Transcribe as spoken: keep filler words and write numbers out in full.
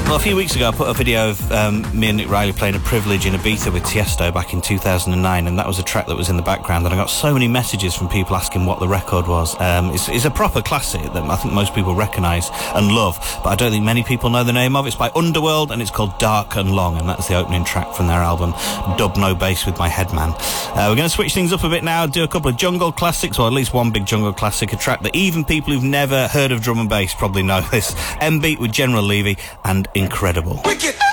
Well, a few weeks ago I put a video of um, me and Nick Riley playing a Privilege in Ibiza with Tiesto back in two thousand nine, and that was a track that was in the background, and I got so many messages from people asking what the record was. Um, it's, it's a proper classic that I think most people recognise and love, but I don't think many people know the name of. It's by Underworld and it's called Dark and Long, and that's the opening track from their album Dub No Bass with My Headman. Uh, we're going to switch things up a bit now, do a couple of jungle classics, or at least one big jungle classic, a track that even people who've never heard of drum and bass probably know this. M-Beat with General Levy and Incredible. Wicked.